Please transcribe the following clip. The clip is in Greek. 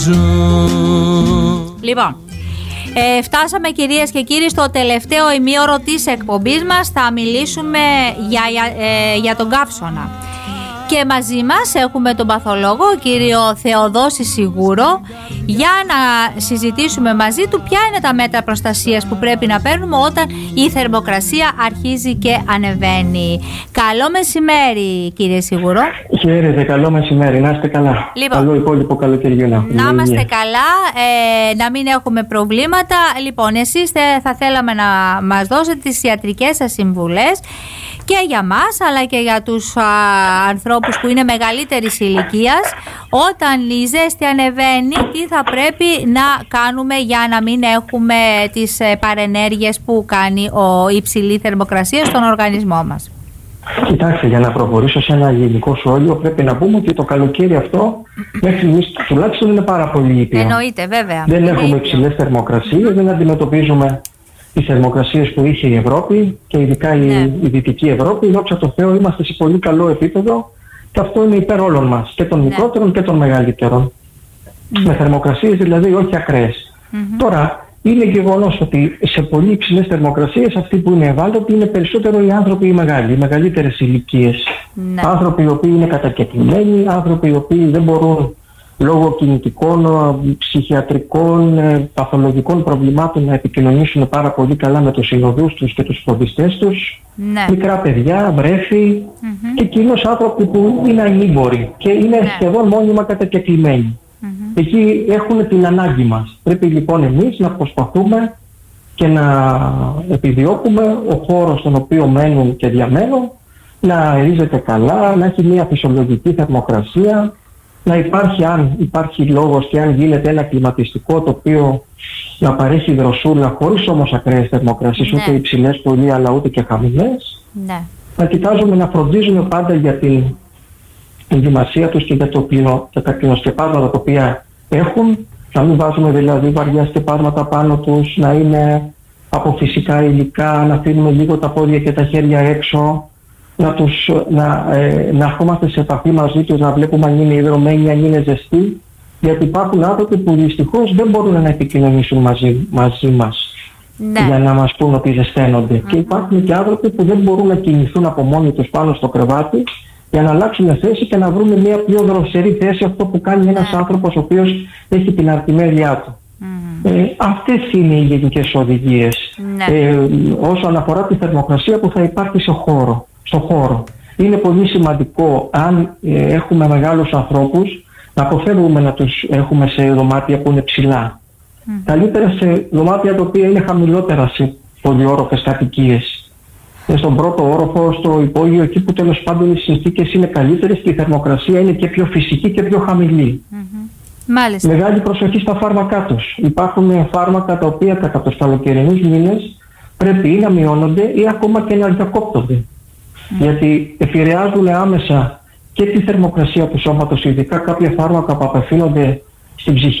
Λοιπόν, φτάσαμε κυρίες και κύριοι στο τελευταίο ημίωρο της εκπομπής μας. Θα μιλήσουμε για τον καύσωνα. Και μαζί μας έχουμε τον παθολόγο, κύριο Θεοδόση Σιγούρο, για να συζητήσουμε μαζί του ποια είναι τα μέτρα προστασίας που πρέπει να παίρνουμε όταν η θερμοκρασία αρχίζει και ανεβαίνει. Καλό μεσημέρι, κύριε Σιγούρο. Χαίρετε, καλό μεσημέρι, να είστε καλά. Λοιπόν, καλό υπόλοιπο καλοκαιριό. Να είμαστε καλά, να μην έχουμε προβλήματα. Λοιπόν, εσείς θα θέλαμε να μας δώσετε τις ιατρικές σας συμβουλές και για μας αλλά και για τους ανθρώπους που είναι μεγαλύτερης ηλικίας. Όταν η ζέστη ανεβαίνει, τι θα πρέπει να κάνουμε για να μην έχουμε τις παρενέργειες που κάνει η υψηλή θερμοκρασία στον οργανισμό μας? Κοιτάξτε, για να προχωρήσω σε ένα γενικό σχόλιο, πρέπει να πούμε ότι το καλοκαίρι αυτό μέχρι στιγμής τουλάχιστον είναι πάρα πολύ ήπιο. Εννοείται, βέβαια. Δεν έχουμε υψηλές θερμοκρασίες, δεν αντιμετωπίζουμε τις θερμοκρασίες που είχε η Ευρώπη και ειδικά η Δυτική Ευρώπη. Δόξα τω Θεώ, είμαστε σε πολύ καλό επίπεδο και αυτό είναι υπέρ όλων μας, και των μικρότερων και των μεγαλύτερων. Με θερμοκρασίες δηλαδή όχι ακραίες. Τώρα, είναι γεγονός ότι σε πολύ υψηλές θερμοκρασίες αυτοί που είναι ευάλωτοι είναι περισσότερο οι άνθρωποι οι μεγάλοι, οι μεγαλύτερες ηλικίες. Άνθρωποι οι οποίοι είναι κατακεκλημένοι, άνθρωποι οι οποίοι δεν μπορούν λόγω κινητικών, ψυχιατρικών, παθολογικών προβλημάτων να επικοινωνήσουν πάρα πολύ καλά με τους συνοδούς τους και τους φροντιστές τους. Μικρά παιδιά, βρέφη και κυρίως άνθρωποι που είναι ανήμποροι και είναι σχεδόν μόνιμα κατακεκλημένοι. Εκεί έχουν την ανάγκη μας. Πρέπει λοιπόν εμείς να προσπαθούμε και να επιδιώκουμε ο χώρος στον οποίο μένουν και διαμένουν να αερίζεται καλά, να έχει μια φυσιολογική θερμοκρασία, να υπάρχει, αν υπάρχει λόγος και αν γίνεται, ένα κλιματιστικό το οποίο να παρέχει δροσούλα χωρίς όμως ακραίες θερμοκρασίες, ούτε υψηλές πολύ αλλά ούτε και χαμηλές. Να κοιτάζουμε να φροντίζουμε πάντα για την ενδυμασία τους και για τα κλινοσκεπάσματα τα οποία έχουν, να μην βάζουμε δηλαδή βαριά σκεπάσματα πάνω τους, να είναι από φυσικά υλικά, να αφήνουμε λίγο τα πόδια και τα χέρια έξω, να ερχόμαστε σε επαφή μαζί τους, να βλέπουμε αν είναι υδρωμένοι, αν είναι ζεστοί, γιατί υπάρχουν άνθρωποι που δυστυχώς δεν μπορούν να επικοινωνήσουν μαζί μας για να μας πούν ότι ζεσταίνονται. Και υπάρχουν και άνθρωποι που δεν μπορούν να κινηθούν από μόνοι τους πάνω στο κρεβάτι για να αλλάξουν θέση και να βρουν μια πιο δροσερή θέση, αυτό που κάνει ένας άνθρωπος ο οποίος έχει την αρτιμέλειά του. Αυτές είναι οι γενικές οδηγίες όσον αφορά τη θερμοκρασία που θα υπάρχει στο χώρο. Είναι πολύ σημαντικό, αν έχουμε μεγάλους ανθρώπους, να αποφεύγουμε να τους έχουμε σε δωμάτια που είναι ψηλά. Καλύτερα σε δωμάτια τα οποία είναι χαμηλότερα σε πολυόροφες κατοικίες. Στον πρώτο όροφο, στο υπόγειο, εκεί που τέλος πάντων οι συνθήκες είναι καλύτερες και η θερμοκρασία είναι και πιο φυσική και πιο χαμηλή. Μάλιστα. Μεγάλη προσοχή στα φάρμακά τους. Υπάρχουν φάρμακα τα οποία κατά τους καλοκαιρινούς μήνες πρέπει ή να μειώνονται ή ακόμα και να διακόπτονται. Γιατί επηρεάζουν άμεσα και τη θερμοκρασία του σώματος, ειδικά κάποια φάρμακα που απευθύνονται στην ψυχή